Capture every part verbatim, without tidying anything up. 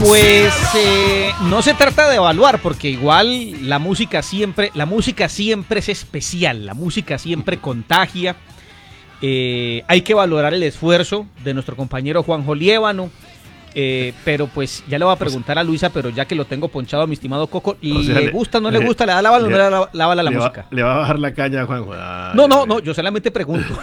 Pues eh, no se trata de evaluar, porque igual la música siempre, la música siempre es especial, la música siempre contagia. Eh, hay que valorar el esfuerzo de nuestro compañero Juanjo Liévano. Eh, pero pues ya le voy a preguntar a Luisa, pero ya que lo tengo ponchado a mi estimado Coco, ¿y o sea, le le, gusta o no le, le gusta? ¿Le da la bala o no le da la, la bala a la le música? Va, le va a bajar la caña a Juanjo. Ay, no, no, no, yo solamente pregunto.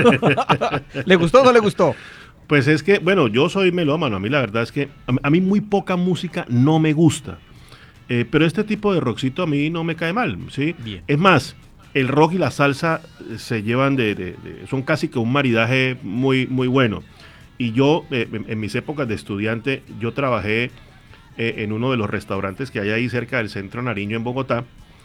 ¿Le gustó o no le gustó? Pues es que, bueno, yo soy melómano, a mí la verdad es que a, a mí muy poca música no me gusta, eh, pero este tipo de rockcito a mí no me cae mal, ¿sí? Bien. Es más, el rock y la salsa se llevan de, de, de son casi que un maridaje muy, muy bueno. Y yo, eh, en, en mis épocas de estudiante, yo trabajé eh, en uno de los restaurantes que hay ahí cerca del Centro Nariño en Bogotá,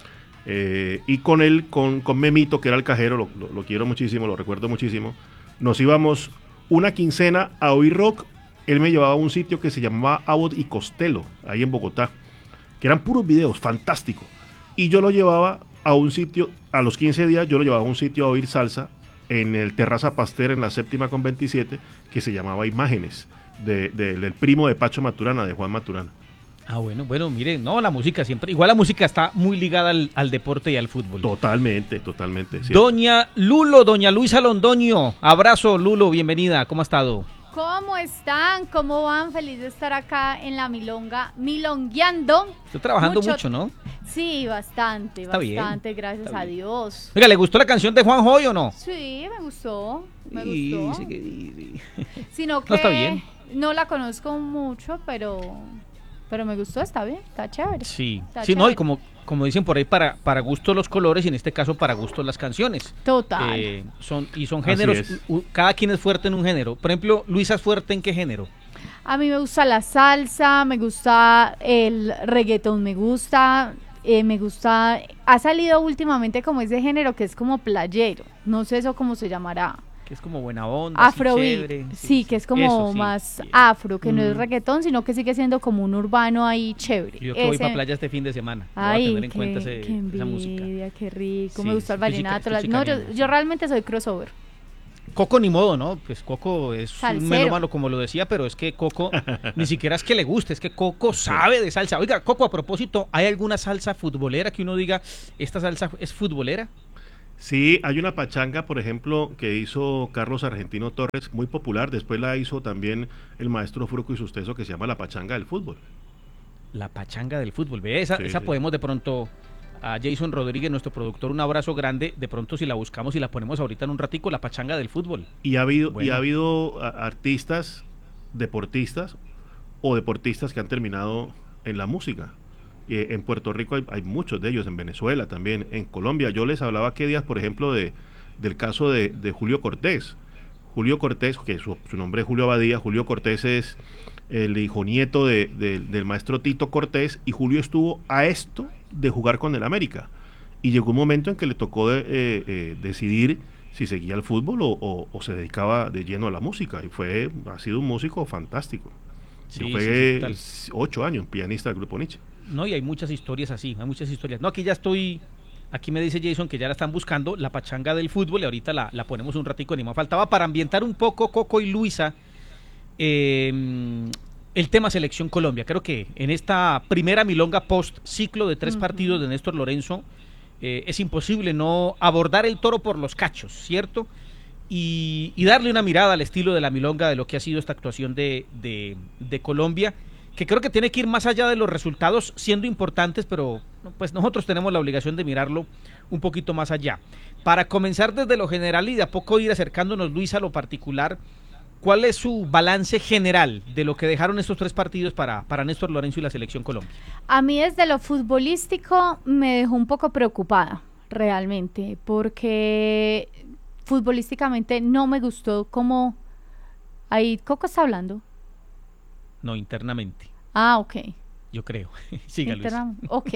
eh, y con él, con, con Memito, que era el cajero, lo, lo, lo quiero muchísimo, lo recuerdo muchísimo, nos íbamos una quincena a oír rock. Él me llevaba a un sitio que se llamaba Abbott y Costello, ahí en Bogotá, que eran puros videos, fantástico. Y yo lo llevaba a un sitio, a los quince días, yo lo llevaba a un sitio a oír salsa, en el Terraza Pasteur, en la séptima con veintisiete, que se llamaba Imágenes, de, de, del primo de Pacho Maturana, de Juan Maturana. Ah, bueno, bueno, miren, no, la música siempre, igual la música está muy ligada al, al deporte y al fútbol. Totalmente, totalmente. Cierto. Doña Lulo, doña Luisa Londoño, abrazo Lulo, bienvenida, ¿cómo ha estado? ¿Cómo están? ¿Cómo van? Feliz de estar acá en la milonga, milongueando. Estoy trabajando mucho, mucho ¿no? Sí, bastante, está bastante, bien, gracias está a bien. Dios. Oiga, ¿le gustó la canción de Juan Joy o no? Sí, me gustó, me sí, gustó. Sí, sí. Sino que no, está bien. No la conozco mucho, pero pero me gustó, está bien, está chévere. Sí, está sí, chévere. no, y como, como dicen por ahí, para, para gusto los colores, y en este caso para gusto las canciones. Total. Eh, son, y son géneros, u, cada quien es fuerte en un género. Por ejemplo, Luisa es fuerte ¿en qué género? A mí me gusta la salsa, me gusta el reggaetón, me gusta, eh, me gusta, ha salido últimamente como ese género que es como playero, no sé eso cómo se llamará. Que es como buena onda, Afrobeat, sí, sí, sí, que es como eso, sí, más sí. afro, que mm. no es reggaetón, sino que sigue siendo como un urbano ahí chévere. Yo que ese... voy para playa este fin de semana, ay, voy a tener qué, en cuenta ese, qué envidia, esa música. Qué rico, sí, me gusta el vallenato. Chica, no, yo, yo realmente soy crossover. Coco ni modo, ¿no? Pues Coco es Salsero. Un melómano, como lo decía, pero es que Coco ni siquiera es que le guste, es que Coco sabe de salsa. Oiga, Coco, a propósito, ¿hay alguna salsa futbolera que uno diga, esta salsa es futbolera? Sí, hay una pachanga, por ejemplo, que hizo Carlos Argentino Torres, muy popular. Después la hizo también el maestro Fruco y Susteso, que se llama La Pachanga del Fútbol. La Pachanga del Fútbol, ve, esa, sí, esa sí. podemos de pronto, a Jason Rodríguez, nuestro productor, un abrazo grande, de pronto si la buscamos y la ponemos ahorita en un ratico, La Pachanga del Fútbol. Y ha habido, bueno. y ha habido artistas, deportistas o deportistas que han terminado en la música. Eh, en Puerto Rico hay, hay muchos de ellos, en Venezuela también, en Colombia. Yo les hablaba aquel días, por ejemplo, de, del caso de, de Julio Cortés. Julio Cortés, que su, su nombre es Julio Abadía, Julio Cortés es el hijo nieto de, de, del maestro Tito Cortés, y Julio estuvo a esto de jugar con el América. Y llegó un momento en que le tocó de, eh, eh, decidir si seguía el fútbol o, o, o se dedicaba de lleno a la música. Y fue, ha sido un músico fantástico. Sí, fue sí, sí, ocho años pianista del grupo Nietzsche. No, y hay muchas historias así, hay muchas historias. No, aquí ya estoy, aquí me dice Jason que ya la están buscando, La Pachanga del Fútbol, y ahorita la, la ponemos un ratico, ni más faltaba para ambientar un poco, Coco y Luisa, eh, el tema Selección Colombia. Creo que en esta primera milonga post ciclo de tres uh-huh. partidos de Néstor Lorenzo, eh, es imposible no abordar el toro por los cachos, ¿cierto? Y, y darle una mirada al estilo de la milonga de lo que ha sido esta actuación de, de, de Colombia, que creo que tiene que ir más allá de los resultados, siendo importantes, pero pues nosotros tenemos la obligación de mirarlo un poquito más allá. Para comenzar desde lo general y de a poco ir acercándonos, Luis, a lo particular, ¿cuál es su balance general de lo que dejaron estos tres partidos para, para Néstor Lorenzo y la Selección Colombia? A mí desde lo futbolístico me dejó un poco preocupada, realmente, porque futbolísticamente no me gustó cómo... Ahí Coco está hablando. No, internamente. Ah, ok. Yo creo. Siga, Luis. Ok.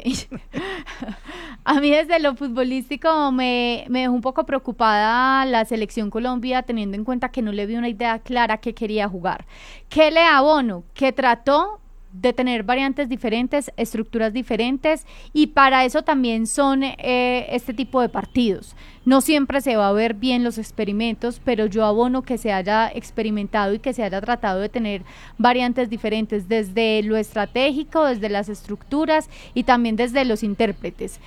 A mí desde lo futbolístico me, me dejó un poco preocupada la Selección Colombia, teniendo en cuenta que no le vi una idea clara que quería jugar. ¿Qué le abono? Que trató, de tener variantes diferentes, estructuras diferentes, y para eso también son eh, este tipo de partidos. No siempre se va a ver bien los experimentos, pero yo abono que se haya experimentado y que se haya tratado de tener variantes diferentes desde lo estratégico, desde las estructuras y también desde los intérpretes.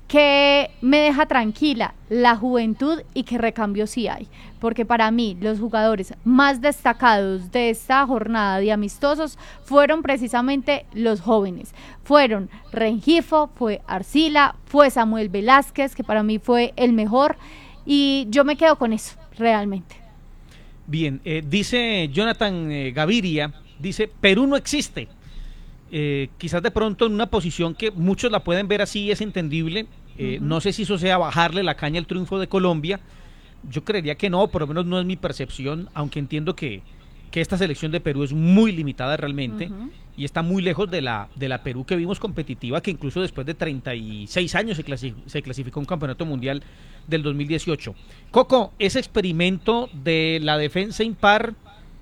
Que me deja tranquila la juventud y que recambio sí hay, porque para mí los jugadores más destacados de esta jornada de amistosos fueron precisamente los jóvenes, fueron Rengifo, fue Arcila, fue Samuel Velázquez, que para mí fue el mejor, y yo me quedo con eso, realmente. Bien, eh, dice Jonathan eh, Gaviria, dice, Perú no existe. Eh, quizás de pronto en una posición que muchos la pueden ver así, es entendible. Eh, uh-huh. No sé si eso sea bajarle la caña al triunfo de Colombia. Yo creería que no, por lo menos no es mi percepción, aunque entiendo que, que esta selección de Perú es muy limitada realmente, uh-huh. y está muy lejos de la, de la Perú que vimos competitiva, que incluso después de treinta y seis años se, clasi- se clasificó a un campeonato mundial del dos mil dieciocho. Coco, ese experimento de la defensa impar,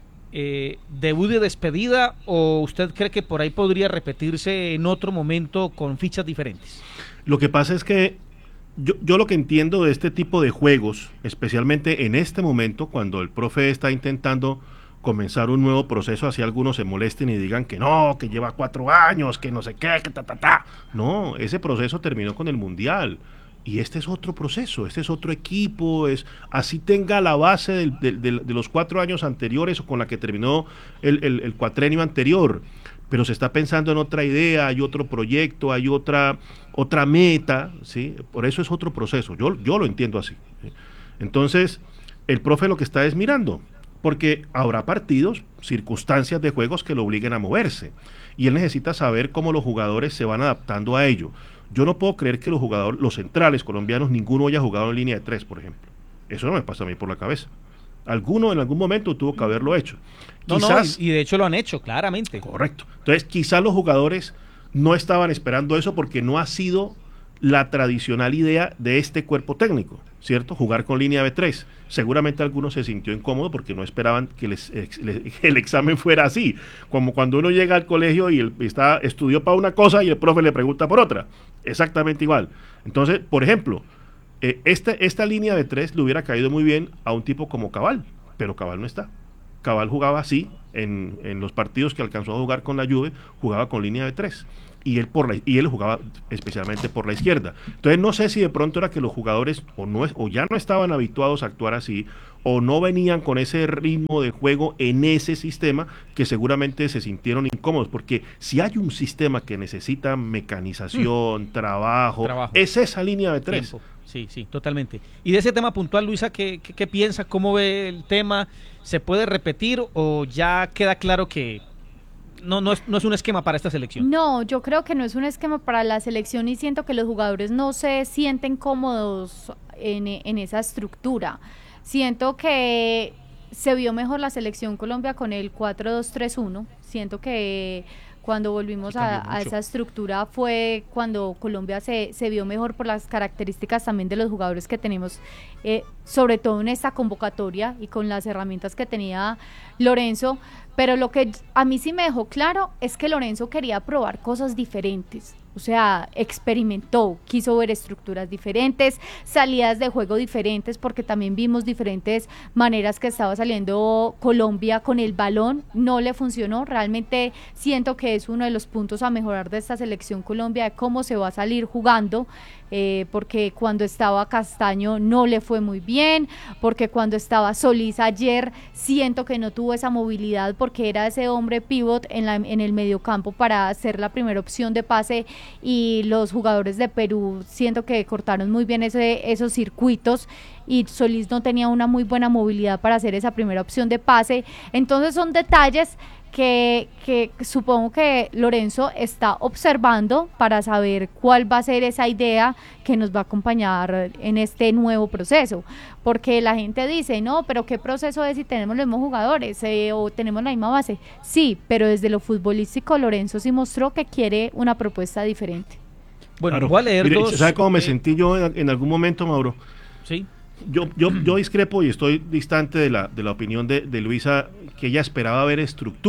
Eh, ¿debut de despedida o usted cree que por ahí podría repetirse en otro momento con fichas diferentes? Lo que pasa es que yo, yo lo que entiendo de este tipo de juegos, especialmente en este momento, cuando el profe está intentando comenzar un nuevo proceso, así algunos se molesten y digan que no, que lleva cuatro años, que no sé qué, que ta, ta, ta. No, ese proceso terminó con el Mundial. Y este es otro proceso, este es otro equipo, es así tenga la base del, del, del, de los cuatro años anteriores o con la que terminó el, el, el cuatrenio anterior, pero se está pensando en otra idea, hay otro proyecto, hay otra otra meta, ¿sí? Por eso es otro proceso, yo, yo lo entiendo así, ¿sí? Entonces, el profe lo que está es mirando, porque habrá partidos, circunstancias de juegos que lo obliguen a moverse, y él necesita saber cómo los jugadores se van adaptando a ello. Yo no puedo creer que los jugadores, los centrales colombianos, ninguno haya jugado en línea de tres, por ejemplo. Eso no me pasa a mí por la cabeza. Alguno en algún momento tuvo que haberlo hecho. No, quizás, no, y, y de hecho lo han hecho, claramente. Correcto. Entonces, quizás los jugadores no estaban esperando eso porque no ha sido la tradicional idea de este cuerpo técnico, ¿cierto? Jugar con línea de tres. Seguramente algunos se sintió incómodo porque no esperaban que les, ex, les, el examen fuera así, como cuando uno llega al colegio y el, está, estudió para una cosa y el profe le pregunta por otra, exactamente igual. Entonces, por ejemplo, eh, esta, esta línea de tres le hubiera caído muy bien a un tipo como Cabal, pero Cabal no está. Cabal jugaba así, en, en los partidos que alcanzó a jugar con la Juve, jugaba con línea de tres. Y él, por la, y él jugaba especialmente por la izquierda. Entonces no sé si de pronto era que los jugadores o, no, o ya no estaban habituados a actuar así, o no venían con ese ritmo de juego en ese sistema, que seguramente se sintieron incómodos, porque si hay un sistema que necesita mecanización, mm. trabajo, trabajo, es esa línea de tres. Tiempo. Sí, sí, totalmente. Y de ese tema puntual, Luisa, ¿qué, qué, qué piensa? ¿Cómo ve el tema? ¿Se puede repetir o ya queda claro que No, no, es, no es un esquema para esta selección? No, yo creo que no es un esquema para la selección y siento que los jugadores no se sienten cómodos en, en esa estructura. Siento que se vio mejor la selección Colombia con el cuatro dos tres uno. Siento que cuando volvimos a, a esa estructura fue cuando Colombia se, se vio mejor por las características también de los jugadores que tenemos, eh, sobre todo en esta convocatoria y con las herramientas que tenía Lorenzo. Pero lo que a mí sí me dejó claro es que Lorenzo quería probar cosas diferentes. O sea, experimentó, quiso ver estructuras diferentes, salidas de juego diferentes, porque también vimos diferentes maneras que estaba saliendo Colombia con el balón. No le funcionó. Realmente siento que es uno de los puntos a mejorar de esta selección Colombia, de cómo se va a salir jugando. Eh, porque cuando estaba Castaño no le fue muy bien, porque cuando estaba Solís ayer siento que no tuvo esa movilidad porque era ese hombre pivot en, la, en el mediocampo para hacer la primera opción de pase, y los jugadores de Perú siento que cortaron muy bien ese, esos circuitos, y Solís no tenía una muy buena movilidad para hacer esa primera opción de pase. Entonces son detalles Que, que supongo que Lorenzo está observando para saber cuál va a ser esa idea que nos va a acompañar en este nuevo proceso, porque la gente dice, no, pero ¿qué proceso es si tenemos los mismos jugadores eh, o tenemos la misma base? Sí, pero desde lo futbolístico Lorenzo sí mostró que quiere una propuesta diferente. Bueno, claro. Voy a leer Mire, dos, ¿sabe cómo me eh, sentí yo en, en algún momento, Mauro? Sí. Yo, yo, yo discrepo y estoy distante de la, de la opinión de, de Luisa, que ella esperaba ver estructura.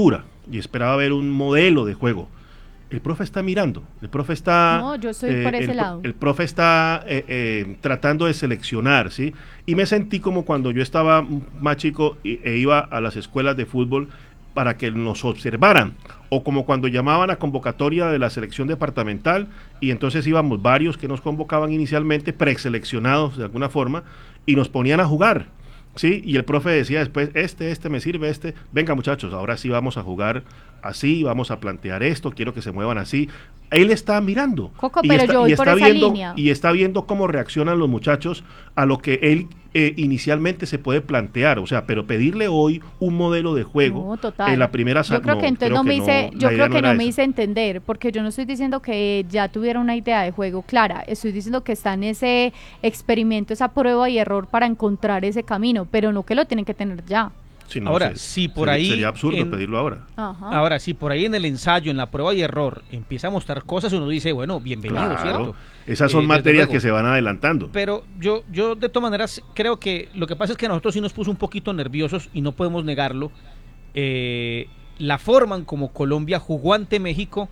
y esperaba ver un modelo de juego. El profe está mirando, el profe está... No, yo estoy por ese el, lado. El profe está eh, eh, tratando de seleccionar, ¿sí? Y me sentí como cuando yo estaba más chico e, e iba a las escuelas de fútbol para que nos observaran, o como cuando llamaban a convocatoria de la selección departamental, y entonces íbamos varios que nos convocaban inicialmente, preseleccionados de alguna forma, y nos ponían a jugar. Sí, y el profe decía después, este, este me sirve, este, venga muchachos, ahora sí vamos a jugar así, vamos a plantear esto, quiero que se muevan así. Él está mirando. Coco, y pero está, yo voy y por está esa viendo, línea. Y está viendo cómo reaccionan los muchachos a lo que él eh, inicialmente se puede plantear, o sea, pero pedirle hoy un modelo de juego No, total. en la primera... Yo creo no, que entonces creo no me que hice, no, yo la idea creo que era no me esa. hice entender, porque yo no estoy diciendo que ya tuviera una idea de juego clara, estoy diciendo que está en ese experimento, esa prueba y error para encontrar ese camino, pero no que lo tienen que tener ya. Sí, no, Ahora, se- si por sería- ahí Sería absurdo en- pedirlo ahora. Ajá. Ahora, si por ahí en el ensayo, en la prueba y error, empieza a mostrar cosas, uno dice, bueno, bienvenido, Claro, ¿cierto? esas Eh, son desde materias luego. que se van adelantando. Pero yo, yo de todas maneras creo que lo que pasa es que a nosotros sí nos puso un poquito nerviosos y no podemos negarlo. eh, la forma en como Colombia jugó ante México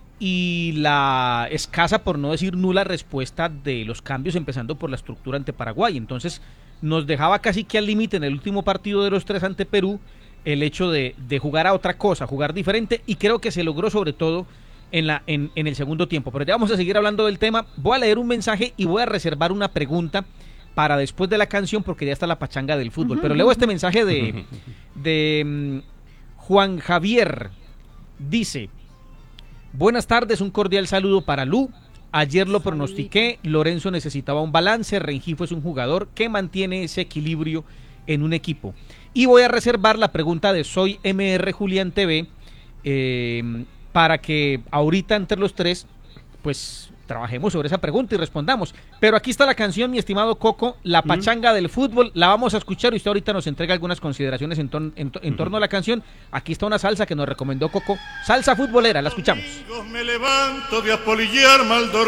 y la escasa, por no decir nula, respuesta de los cambios, empezando por la estructura ante Paraguay. Entonces nos dejaba casi que al límite en el último partido de los tres ante Perú el hecho de, de jugar a otra cosa, jugar diferente, y creo que se logró sobre todo en, la, en, en el segundo tiempo. Pero ya vamos a seguir hablando del tema. Voy a leer un mensaje y voy a reservar una pregunta para después de la canción, porque ya está la pachanga del fútbol. Ujú, Pero leo ujú. este mensaje de, de mm, Juan Javier. Dice: buenas tardes, un cordial saludo para Lu. Ayer lo pronostiqué, Lorenzo necesitaba un balance, Rengifo es un jugador que mantiene ese equilibrio en un equipo. Y voy a reservar la pregunta de Soy M R Julián T V eh, para que ahorita entre los tres pues trabajemos sobre esa pregunta y respondamos. Pero aquí está la canción, mi estimado Coco, La Pachanga del Fútbol. La vamos a escuchar y usted ahorita nos entrega algunas consideraciones en, ton, en, en torno a la canción. Aquí está una salsa que nos recomendó Coco, salsa futbolera, la escuchamos. Me levanto de apolillar mal dormido.